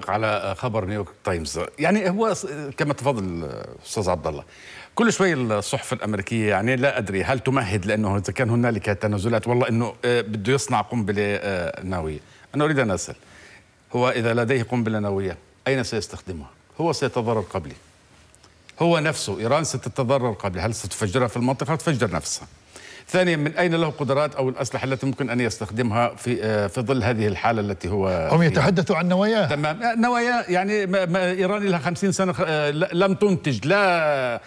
أعلق على خبر نيويورك تايمز. يعني هو كما تفضل أستاذ عبد الله، كل شوي الصحف الأمريكية يعني لا أدري هل تمهد لأنه إذا كان هنالك تنازلات والله أنه بده يصنع قنبلة نووية. أنا أريد أن أسأل، هو إذا لديه قنبلة نووية أين سيستخدمها؟ هو سيتضرر قبلي، هو نفسه إيران ستتضرر قبلي. هل ستفجرها في المنطقة؟ تفجر نفسها. ثانيا، من أين له قدرات أو الأسلحة التي ممكن أن يستخدمها في ظل هذه الحالة التي هو هم يتحدثوا عن نواياه. تمام، نوايا. يعني إيران لها 50 سنة لم تنتج لا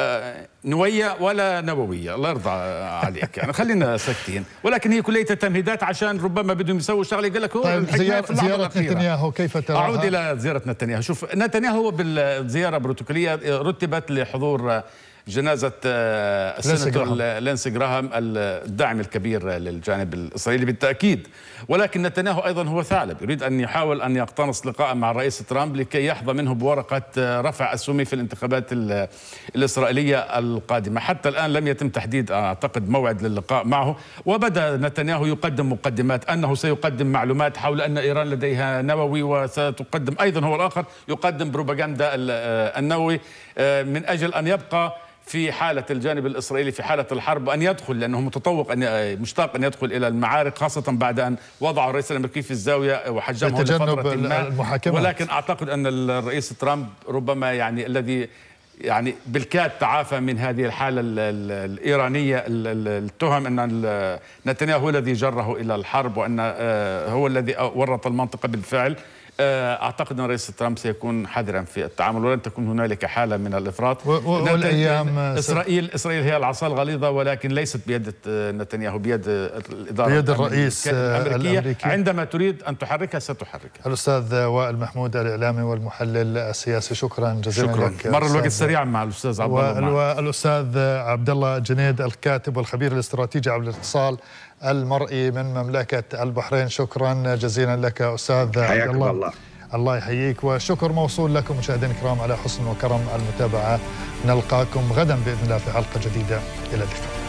نووية ولا نووية، الله يرضى عليك. يعني خلينا ساكتين، ولكن هي كلية تمهيدات عشان ربما بدهم يسووا شغله. يقول لك هو طيب زيارة نتنياهو كيف تراها؟ أعود إلى زيارة نتنياهو. شوف، نتنياهو بالزيارة بروتوكولية رتبت لحضور جنازة السيناتور لينسي جراهام الداعم الكبير للجانب الإسرائيلي بالتأكيد. ولكن نتنياهو أيضا هو ثعلب، يريد أن يحاول أن يقتنص لقاء مع الرئيس ترامب لكي يحظى منه بورقة رفع أسهمه في الانتخابات الإسرائيلية القادمة. حتى الآن لم يتم تحديد أعتقد موعد للقاء معه، وبدأ نتنياهو يقدم مقدمات أنه سيقدم معلومات حول أن إيران لديها نووي، وستقدم أيضا هو الآخر يقدم بروباغندا النووي من أجل أن يبقى في حالة الجانب الإسرائيلي في حالة الحرب، أن يدخل لأنه متطوق مشتاق أن يدخل إلى المعارك، خاصة بعد أن وضع الرئيس الأمريكي في الزاوية وحجمه لفترة ما. ولكن أعتقد أن الرئيس ترامب ربما يعني الذي يعني بالكاد تعافى من هذه الحالة الإيرانية، التهم أن نتنياهو هو الذي جره إلى الحرب وأن هو الذي ورط المنطقة بالفعل. أعتقد أن رئيس ترامب سيكون حذرا في التعامل، ولن تكون هنالك حالة من الإفراط. والأيام إسرائيل هي العصا الغليظة، ولكن ليست بيد نتنياهو، بيد الإدارة، بيد الرئيس الأمريكي. عندما تريد أن تحركها ستحركها. الأستاذ وائل محمود الإعلامي والمحلل السياسي، شكرا جزيلا لك. مر الوقت سريعا مع الأستاذ عبد الله. والأستاذ عبد الله جنيد الكاتب والخبير الاستراتيجي على الاتصال المرئي من مملكة البحرين، شكرا جزيلا لك أستاذ عبد الله. الله يحييك، وشكر موصول لكم مشاهدينا الكرام على حسن وكرم المتابعة. نلقاكم غدا بإذن الله في حلقة جديدة. إلى اللقاء.